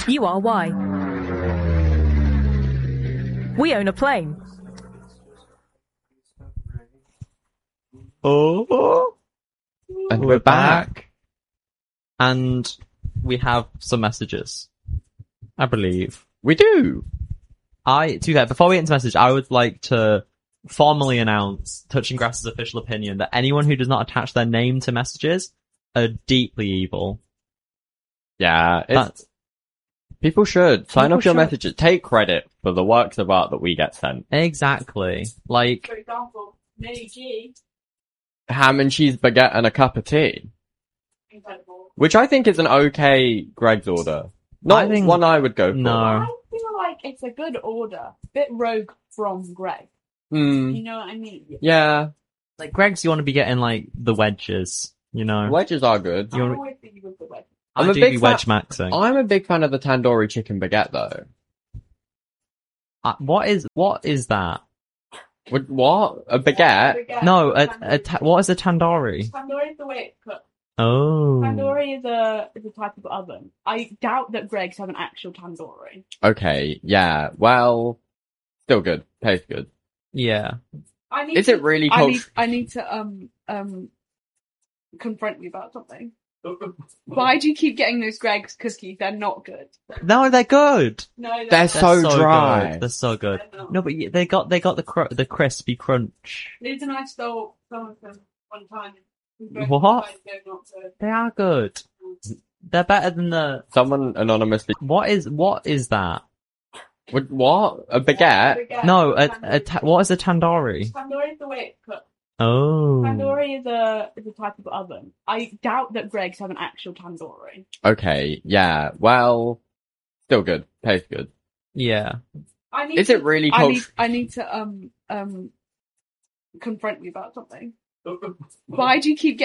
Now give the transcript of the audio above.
You are why. We own a plane. Oh. And we're back. And we have some messages, I believe. We do. To be fair, before we get into message, I would like to formally announce Touching Grass's official opinion that anyone who does not attach their name to messages are deeply evil. Yeah, people should sign off your messages. Take credit for the works of art that we get sent. Exactly. Like, For example, Millie G. Ham and cheese baguette and a cup of tea. Incredible. Which I think is an okay Greg's order. Not one I would go for. No. I feel like it's a good order. Bit rogue from Greg. Hmm. You know what I mean? Yeah. Like, Greg's, you want to be getting, like, the wedges, you know? Wedges are good. I always think you with the wedge. I do be wedge maxing. I'm a big fan of the tandoori chicken baguette though. What is that? What? A baguette? No, what is a tandoori? Tandoori is the way it's cooked. Oh. Tandoori is a type of oven. I doubt that Greg's have an actual tandoori. Okay, yeah. Well, still good. Tastes good. Yeah. Is it really cold? I need to confront you about something. Why do you keep getting those Greg's cookies? They're not good. No, they're good. No, They're so dry. Good. They're so good. No, but they got the crispy crunch. Liz and I stole some of them one time. What? They are good. They're better than the. Someone anonymously. What is that? What? A baguette? No, what is a tandoori? Tandoori is the way it's cooked. Oh. Tandoori is a type of oven. I doubt that Greg's have an actual tandoori. Okay, yeah. Well, still good. Tastes good. Yeah. Is it really cold? I need to confront you about something. Why do you keep getting